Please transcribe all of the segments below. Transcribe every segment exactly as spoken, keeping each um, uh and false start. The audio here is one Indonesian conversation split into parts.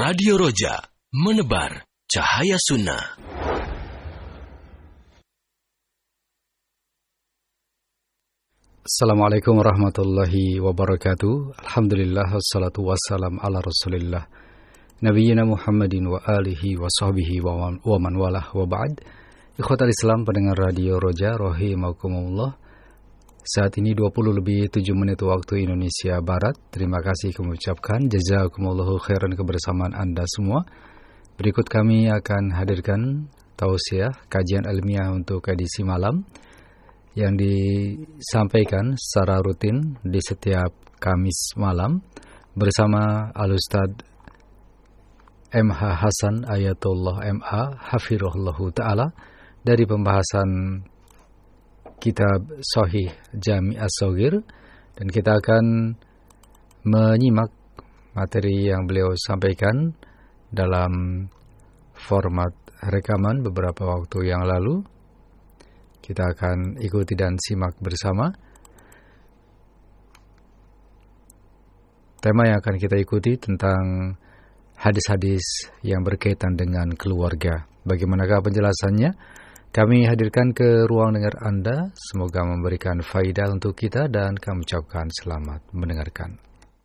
Radio Roja, menebar cahaya sunnah. Assalamualaikum warahmatullahi wabarakatuh. Alhamdulillah wassalatu wassalam ala rasulillah Nabiyyina Muhammadin wa alihi wa sahbihi wa man walah wa ba'd. Ikhwatal Islam pendengar Radio Roja rahimakumullah. Saat ini dua puluh lebih tujuh menit waktu Indonesia Barat. Terima kasih kami ucapkan jazakumullahu khairan kebersamaan Anda semua. Berikut kami akan hadirkan tausiah kajian ilmiah untuk edisi malam yang disampaikan secara rutin di setiap Kamis malam bersama Al-Ustaz M H Hasan Ayatullah M A Hafirullahu Ta'ala dari pembahasan Kitab Sahih Jami' As-Shaghir, dan kita akan menyimak materi yang beliau sampaikan dalam format rekaman beberapa waktu yang lalu. Kita akan ikuti dan simak bersama. Tema yang akan kita ikuti tentang hadis-hadis yang berkaitan dengan keluarga. Bagaimanakah penjelasannya? Kami hadirkan ke ruang dengar Anda. Semoga memberikan faidah untuk kita dan kami ucapkan selamat mendengarkan.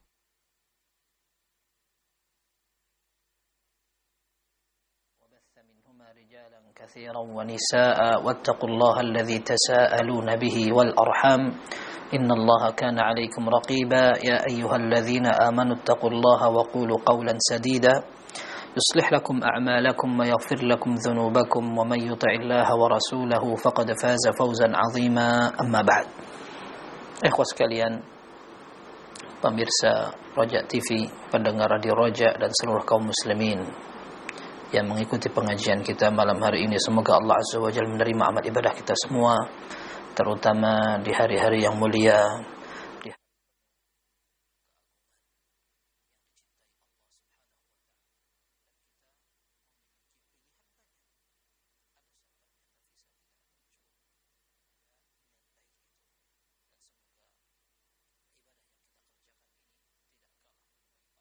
كثيرا ونساء واتقوا الله الذي تساءلون به والأرحام إن الله كان عليكم رقيبا يا أيها الذين آمنوا اتقوا الله وقولوا قولا سديدا يصلح لكم أعمالكم ويغفر لكم ذنوبكم ومن يطع الله ورسوله فقد فاز فوزا عظيما أما بعد. Ikhwas sekalian, pemirsa Roja T V, pendengar Radio Roja dan seluruh kaum muslimin yang mengikuti pengajian kita malam hari ini, semoga Allah Azza wa Jalla menerima amal ibadah kita semua, terutama di hari-hari yang mulia